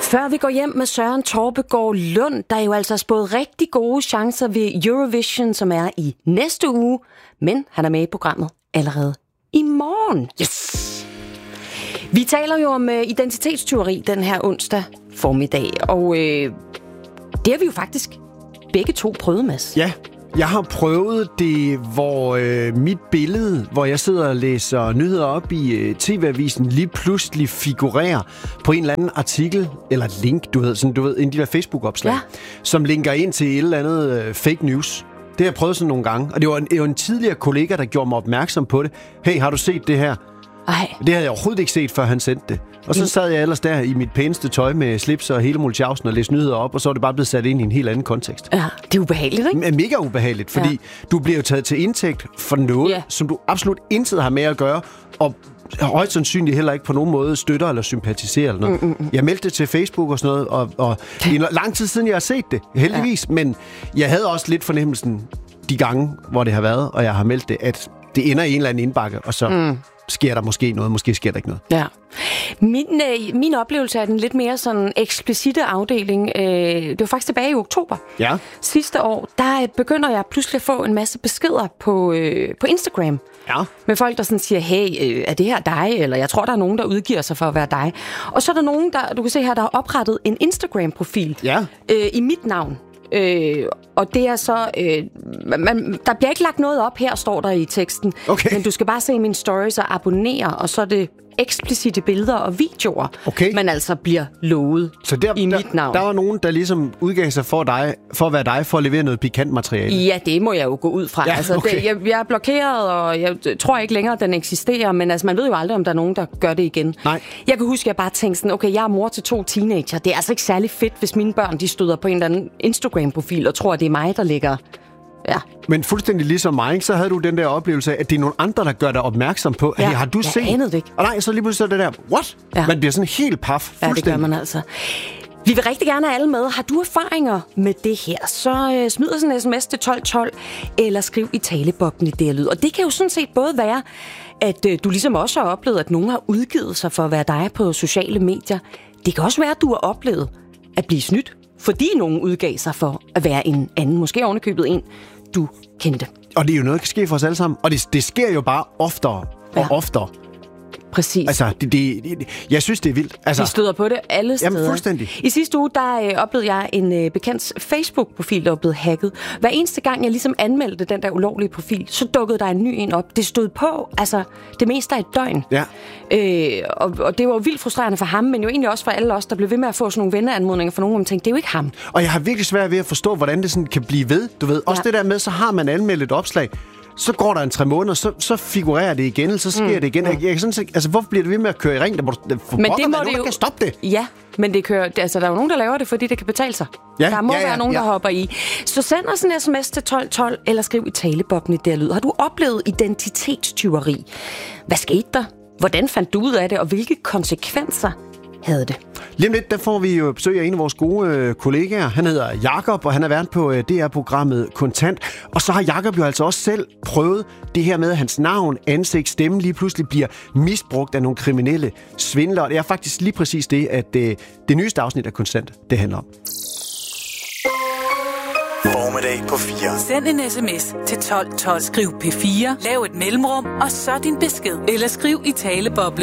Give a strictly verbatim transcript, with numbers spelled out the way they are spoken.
Før vi går hjem med Søren Torpegaard Lund, der er jo altså spået rigtig gode chancer ved Eurovision, som er i næste uge. Men han er med i programmet allerede i morgen. Yes! Vi taler jo om uh, identitetstyveri den her onsdag formiddag, og øh, det har vi jo faktisk begge to prøvet, Mads. Ja, jeg har prøvet det, hvor øh, mit billede, hvor jeg sidder og læser nyheder op i øh, T V-avisen, lige pludselig figurerer på en eller anden artikel, eller link, du ved, sådan, du ved, en af de der Facebook-opslag, ja. Som linker ind til et eller andet øh, fake news. Det har jeg prøvet sådan nogle gange, og det var en, det var en tidligere kollega, der gjorde mig opmærksom på det. Hey, har du set det her? Ej. Det havde jeg overhovedet ikke set, før han sendte det. Og så sad jeg ellers der i mit pæneste tøj med slips og hele multiausen og læste nyheder op, og så var det bare blevet sat ind i en helt anden kontekst. Ja, det er ubehageligt, ikke? Mega ubehageligt, fordi ja. Du bliver jo taget til indtægt for noget, ja. Som du absolut intet har med at gøre, og højst sandsynligt heller ikke på nogen måde støtter eller sympatiserer eller noget. Mm, mm, mm. Jeg meldte det til Facebook og sådan noget, og, og det er lang tid siden, jeg har set det, heldigvis. Ja. Men jeg havde også lidt fornemmelsen de gange, hvor det har været, og jeg har meldt det, at det ender i en eller anden indbakke, og så... Mm. sker der måske noget, måske sker der ikke noget. Ja. Min, øh, min oplevelse er den lidt mere sådan eksplicite afdeling. Øh, det var faktisk tilbage i oktober. Ja. Sidste år, der begynder jeg pludselig at få en masse beskeder på, øh, på Instagram. Ja. Med folk, der sådan siger, hey, øh, er det her dig? Eller jeg tror, der er nogen, der udgiver sig for at være dig. Og så er der nogen, der, du kan se her, der har oprettet en Instagram-profil ja. øh, i mit navn. Øh, og det er så øh, man, der bliver ikke lagt noget op her, står der i teksten. Okay. Men du skal bare se mine stories og abonnere, og så er det eksplicite billeder og videoer, okay. man altså bliver lovet så der, i der, mit navn. Der var nogen, der ligesom udgav sig for, dig, for at være dig, for at levere noget pikant materiale. Ja, det må jeg jo gå ud fra. Ja, altså, okay. det, jeg, jeg er blokeret, og jeg tror ikke længere, at den eksisterer, men altså, man ved jo aldrig, om der er nogen, der gør det igen. Nej. Jeg kan huske, at jeg bare tænkte sådan, okay, jeg er mor til to teenager. Det er altså ikke særlig fedt, hvis mine børn de støder på en eller anden Instagram-profil og tror, at det er mig, der ligger... Ja. Men fuldstændig ligesom mig, så havde du den der oplevelse af, at det er nogle andre, der gør dig opmærksom på, ja. hey, har du jeg set? Jeg anede det ikke. Og nej, så lige pludselig det der, what? Ja. Man bliver sådan helt paf. Ja, det gør man altså. Vi vil rigtig gerne have alle med. Har du erfaringer med det her, så øh, smid os en sms til tolv tolv, eller skriv i talebobben i det lyd. Og det kan jo sådan set både være, at øh, du ligesom også har oplevet, at nogen har udgivet sig for at være dig på sociale medier. Det kan også være, at du har oplevet at blive snydt, fordi nogen udgav sig for at være en anden, måske ovenikøbet en, du kendte. Og det er jo noget, der kan ske for os alle sammen. Og det, det sker jo bare oftere og ja. oftere. Præcis. Altså, det, det, det, jeg synes, det er vildt. Altså, vi støder på det alle steder. Jamen, fuldstændig. I sidste uge, der øh, oplevede jeg en øh, bekendts Facebook-profil, der var blevet hacket. Hver eneste gang, jeg ligesom anmeldte den der ulovlige profil, så dukkede der en ny en op. Det stod på, altså, det meste af et døgn. Ja. Øh, og, og det var jo vildt frustrerende for ham, men jo egentlig også for alle os, der blev ved med at få sådan nogle venneanmodninger for nogen, hvor man tænkte, det er jo ikke ham. Og jeg har virkelig svært ved at forstå, hvordan det sådan kan blive ved. Du ved, også ja. det der med, så har man anmeldt et opslag, så går der en tre måneder, så, så figurerer det igen, så sker mm. det igen. Jeg, jeg, sådan, altså, hvorfor bliver det ved med at køre i ring? Der må, der men det må nogen, det der jo... kan stoppe det. Ja, men det kører, altså, der er jo nogen, der laver det, fordi det kan betale sig. Ja, der må ja, ja, være nogen, ja. der hopper i. Så send os en sms til tolv tolv, eller skriv i talebobben i det lyd. Har du oplevet identitetstyveri? Hvad skete der? Hvordan fandt du ud af det, og hvilke konsekvenser havde det? Lige om lidt, der får vi jo besøg af en af vores gode øh, kollegaer. Han hedder Jakob, og han er vært på øh, D R-programmet Kontant. Og så har Jakob jo altså også selv prøvet det her med, at hans navn, ansigt, stemme lige pludselig bliver misbrugt af nogle kriminelle svindlere. Det er faktisk lige præcis det, at øh, det nyeste afsnit af Kontant, det handler om. Formiddag på fire. Send en sms til tolv tolv. Skriv P fire, lav et mellemrum, og så din besked. Eller skriv i taleboblen.